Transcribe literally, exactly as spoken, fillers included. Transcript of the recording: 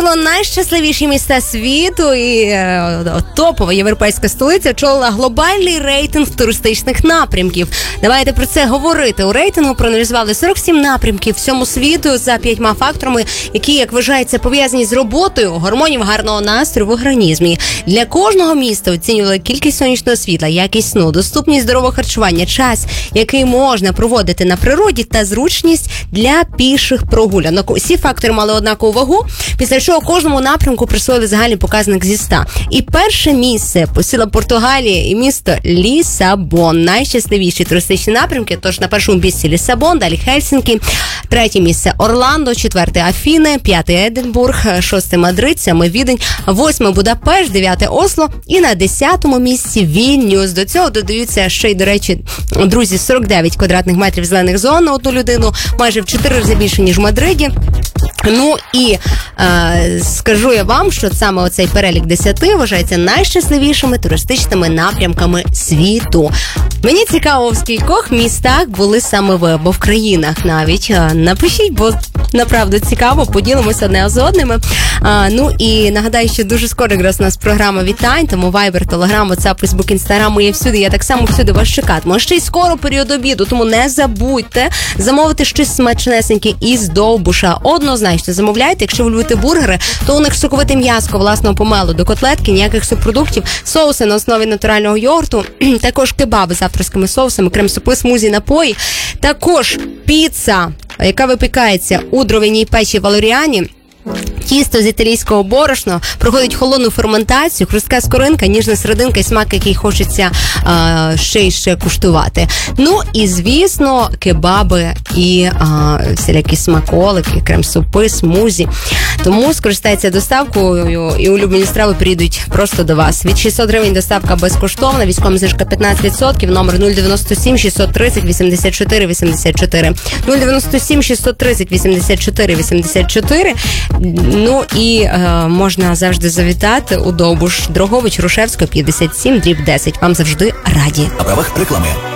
можливо, найщасливіші міста світу і е, топова європейська столиця очолила глобальний рейтинг туристичних напрямків. Давайте про це говорити. У рейтингу проаналізували сорок сім напрямків всьому світу за п'ятьма факторами, які, як вважається, пов'язані з роботою гормонів гарного настрою в організмі. Для кожного міста оцінювали кількість сонячного світла, якість сну, доступність здорового харчування, час, який можна проводити на природі, та зручність для піших прогулянок. Усі фактори мали однакову вагу, після чого кожному напрямку присвоїли загальний показник зі ста. І перше місце посіла Португалія і місто Лісабон. Найщасливіші туристичні напрямки, тож на першому місці Лісабон, далі Хельсінкі, третє місце Орландо, четверте Афіни, п'яте Единбург, шосте Мадрид, сьоме Відень, восьме Будапешт, дев'яте Осло і на десятому місці Вільнюс. До цього додаються ще й, до речі, друзі, сорок дев'ять квадратних метрів зелених зон на одну людину, майже в чотири рази більше, ніж в Мадриді. Ну і е, скажу я вам, що саме оцей перелік десяти вважається найщасливішими туристичними напрямками світу. Мені цікаво, в скількох містах були саме ви, або в країнах навіть. Напишіть, бо направду цікаво, поділимося одне з одними. А, ну і нагадаю, що дуже скоро якраз у нас програма вітань, тому Viber, Telegram, WhatsApp, Facebook, Instagram є всюди. Я так само всюди вас чекатиму. Ще й скоро період обіду, тому не забудьте замовити щось смачнесеньке із Довбуша. Однозначно замовляйте. Якщо ви любите бургери, то у них соковите м'яско власного помелу до котлетки, ніяких субпродуктів, соуси на основі натурального йогурту, також кебаби з авторськими соусами, крем-супи, смузі, напої, також піца, яка випікається у дров'яній печі Валоріані. Тісто з італійського борошна проходить холодну ферментацію, хрустка скоринка, ніжна серединка і смак, який хочеться а, ще й ще куштувати. Ну і, звісно, кебаби і а, всілякі смаколики, крем-супи, смузі. Тому скористайтеся доставкою і улюблені страви приїдуть просто до вас. Від шістсот гривень доставка безкоштовна, військова знижка п'ятнадцять відсотків, номер нуль дев'яносто сім шістсот тридцять вісімдесят чотири вісімдесят чотири. нуль дев'яносто сім шістсот тридцять вісімдесят чотири вісімдесят чотири. Ну і е, можна завжди завітати у Довбуш, Дрогович, Рушевська, п'ятдесят сім, дріб десять. Вам завжди раді. На правах реклами.